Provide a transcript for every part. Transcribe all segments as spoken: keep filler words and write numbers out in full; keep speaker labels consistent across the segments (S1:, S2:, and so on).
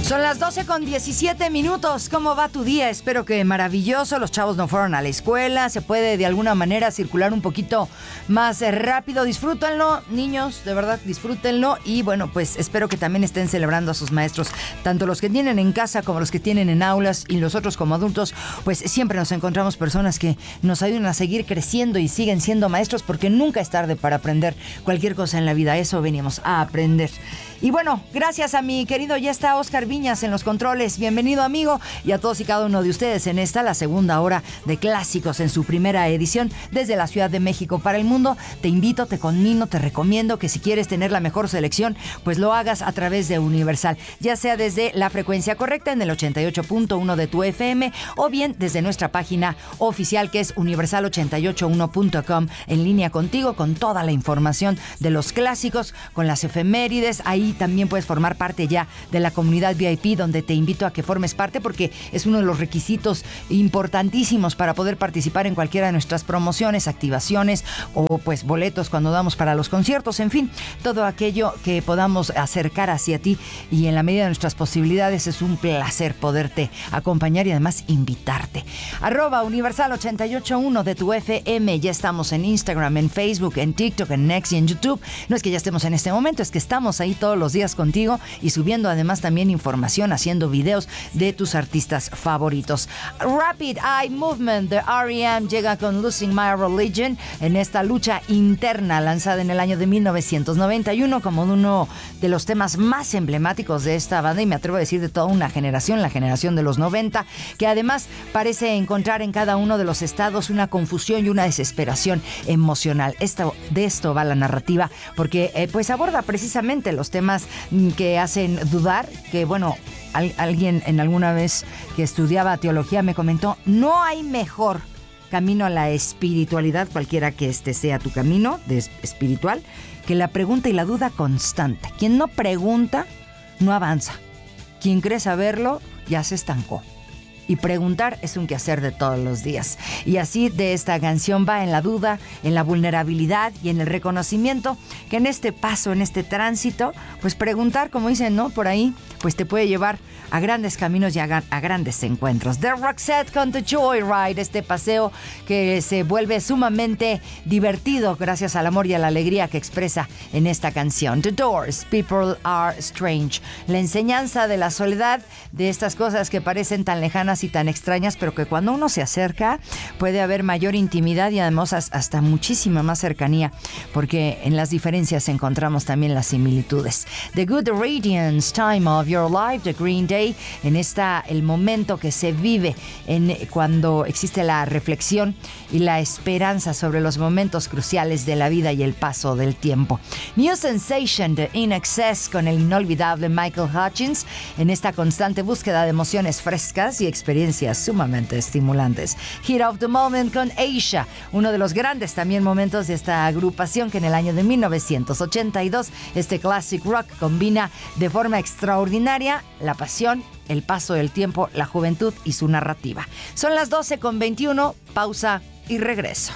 S1: Son las doce con diecisiete minutos. ¿Cómo va tu día? Espero que maravilloso. Los chavos no fueron a la escuela. Se puede de alguna manera circular un poquito más rápido. Disfrútenlo, niños, de verdad, disfrútenlo. Y bueno, pues espero que también estén celebrando a sus maestros, tanto los que tienen en casa como los que tienen en aulas y nosotros como adultos. Pues siempre nos encontramos personas que nos ayudan a seguir creciendo y siguen siendo maestros, porque nunca es tarde para aprender cualquier cosa en la vida. Eso venimos a aprender. Y bueno, gracias a mi querido, ya está Oscar Viñas en los controles. Bienvenido, amigo, y a todos y cada uno de ustedes en esta, la segunda hora de Clásicos en su primera edición desde la Ciudad de México para el mundo. Te invito, te conmino, te recomiendo que si quieres tener la mejor selección, pues lo hagas a través de Universal, ya sea desde la frecuencia correcta en el ochenta y ocho punto uno de tu F M o bien desde nuestra página oficial, que es universal ochenta y ocho uno punto com, en línea contigo con toda la información de los clásicos, con las efemérides. Ahí también puedes formar parte ya de la comunidad V I P, donde te invito a que formes parte, porque es uno de los requisitos importantísimos para poder participar en cualquiera de nuestras promociones, activaciones o pues boletos cuando damos para los conciertos. En fin, todo aquello que podamos acercar hacia ti, y en la medida de nuestras posibilidades es un placer poderte acompañar y además invitarte. Arroba Universal ochenta y ocho uno de tu F M. Ya estamos en Instagram, en Facebook, en TikTok, en Next y en YouTube. No es que ya estemos en este momento, es que estamos ahí todos los días contigo y subiendo además también información, haciendo videos de tus artistas favoritos. Rapid Eye Movement de R E M llega con Losing My Religion en esta lucha interna, lanzada en el año de mil novecientos noventa y uno como uno de los temas más emblemáticos de esta banda, y me atrevo a decir de toda una generación, la generación de los noventa, que además parece encontrar en cada uno de los estados una confusión y una desesperación emocional. Esto, de esto va la narrativa, porque eh, pues aborda precisamente los temas que hacen dudar, que bueno, al, alguien en alguna vez que estudiaba teología me comentó: no hay mejor camino a la espiritualidad, cualquiera que este sea tu camino de espiritual, que la pregunta y la duda constante. Quien no pregunta no avanza. Quien cree saberlo ya se estancó. Y preguntar es un quehacer de todos los días. Y así de esta canción va en la duda, en la vulnerabilidad y en el reconocimiento que en este paso, en este tránsito, pues preguntar, como dicen, ¿no? Por ahí, pues te puede llevar a grandes caminos y a, a grandes encuentros. The Roxette con The Joyride, este paseo que se vuelve sumamente divertido gracias al amor y a la alegría que expresa en esta canción. The Doors, People Are Strange. La enseñanza de la soledad, de estas cosas que parecen tan lejanas y tan extrañas, pero que cuando uno se acerca puede haber mayor intimidad y además hasta muchísima más cercanía, porque en las diferencias encontramos también las similitudes. The Good Radiance, Time of Your Life, The Green Day, en esta, el momento que se vive en cuando existe la reflexión y la esperanza sobre los momentos cruciales de la vida y el paso del tiempo. New Sensation de In Excess con el inolvidable Michael Hutchence, en esta constante búsqueda de emociones frescas y experiencias sumamente estimulantes. Hit of the Moment con Asia, uno de los grandes también momentos de esta agrupación, que en el año de mil novecientos ochenta y dos este classic rock combina de forma extraordinaria la pasión, el paso del tiempo, la juventud y su narrativa. Son las doce con veintiuno, pausa y regreso.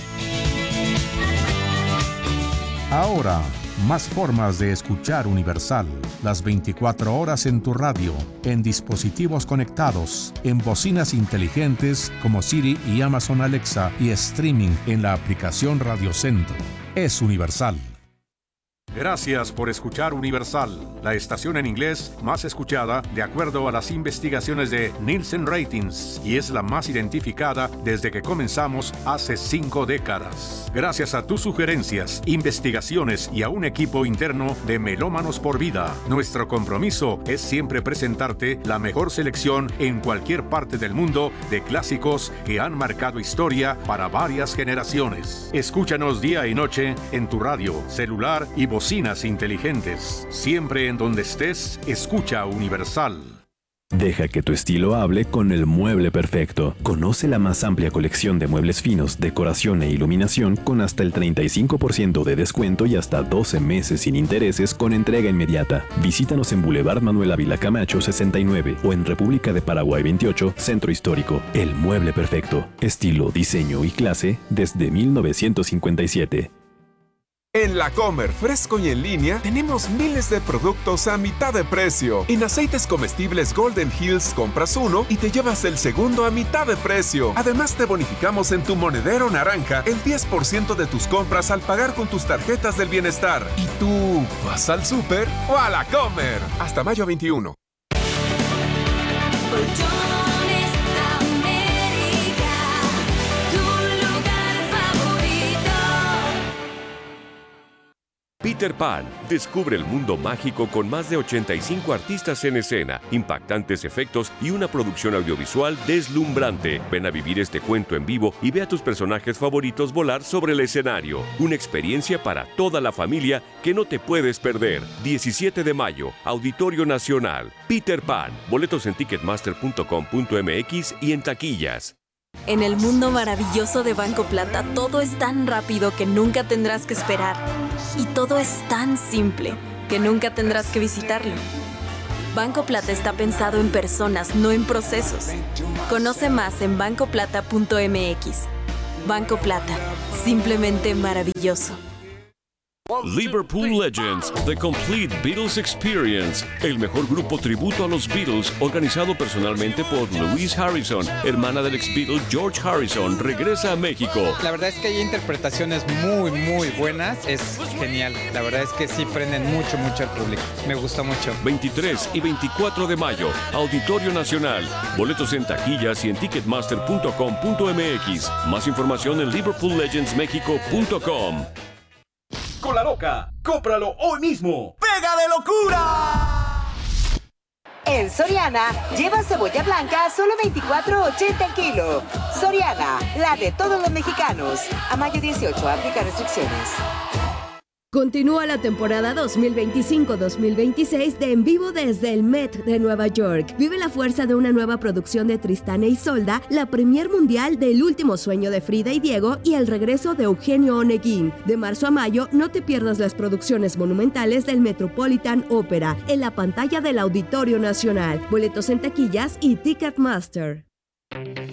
S2: Ahora, más formas de escuchar Universal. Las veinticuatro horas en tu radio, en dispositivos conectados, en bocinas inteligentes como Siri y Amazon Alexa, y streaming en la aplicación Radio Centro. Es Universal. Gracias por escuchar Universal, la estación en inglés más escuchada de acuerdo a las investigaciones de Nielsen Ratings, y es la más identificada desde que comenzamos hace cinco décadas. Gracias a tus sugerencias, investigaciones y a un equipo interno de Melómanos por Vida, nuestro compromiso es siempre presentarte la mejor selección en cualquier parte del mundo de clásicos que han marcado historia para varias generaciones. Escúchanos día y noche en tu radio, celular y bocinas inteligentes. Siempre en donde estés, escucha Universal.
S3: Deja que tu estilo hable con el mueble perfecto. Conoce la más amplia colección de muebles finos, decoración e iluminación con hasta el treinta y cinco por ciento de descuento y hasta doce meses sin intereses con entrega inmediata. Visítanos en Boulevard Manuel Ávila Camacho sesenta y nueve o en República de Paraguay veintiocho, Centro Histórico. El mueble perfecto. Estilo, diseño y clase desde mil novecientos cincuenta y siete.
S4: En La Comer, fresco y en línea, tenemos miles de productos a mitad de precio. En aceites comestibles Golden Hills compras uno y te llevas el segundo a mitad de precio. Además, te bonificamos en tu monedero naranja el diez por ciento de tus compras al pagar con tus tarjetas del bienestar. ¿Y tú vas al súper o a La Comer? Hasta mayo veintiuno.
S5: Peter Pan descubre el mundo mágico con más de ochenta y cinco artistas en escena, impactantes efectos y una producción audiovisual deslumbrante. Ven a vivir este cuento en vivo y ve a tus personajes favoritos volar sobre el escenario. Una experiencia para toda la familia que no te puedes perder. diecisiete de mayo, Auditorio Nacional. Peter Pan. Boletos en ticketmaster punto com punto m x y en taquillas.
S6: En el mundo maravilloso de Banco Plata, todo es tan rápido que nunca tendrás que esperar. Y todo es tan simple que nunca tendrás que visitarlo. Banco Plata está pensado en personas, no en procesos. Conoce más en banco plata punto m x. Banco Plata, simplemente maravilloso.
S5: Liverpool Legends, The Complete Beatles Experience, el mejor grupo tributo a los Beatles, organizado personalmente por Louise Harrison, hermana del ex Beatle George Harrison, regresa a México.
S7: La verdad es que hay interpretaciones muy, muy buenas, es genial. La verdad es que sí prenden mucho, mucho al público. Me gustó mucho.
S5: veintitrés y veinticuatro de mayo, Auditorio Nacional. Boletos en taquillas y en ticketmaster punto com punto m x. Más información en liverpool legends mexico punto com.
S8: Con la loca, cómpralo hoy mismo. ¡Pega de locura!
S9: En Soriana, lleva cebolla blanca a solo veinticuatro ochenta el kilo. Soriana, la de todos los mexicanos. A mayo dieciocho, aplica restricciones.
S10: Continúa la temporada dos mil veinticinco dos mil veintiséis de En Vivo desde el Met de Nueva York. Vive la fuerza de una nueva producción de Tristán e Isolda, la premier mundial del Último Sueño de Frida y Diego y el regreso de Eugenio Oneguín. De marzo a mayo, no te pierdas las producciones monumentales del Metropolitan Opera en la pantalla del Auditorio Nacional. Boletos en taquillas y Ticketmaster.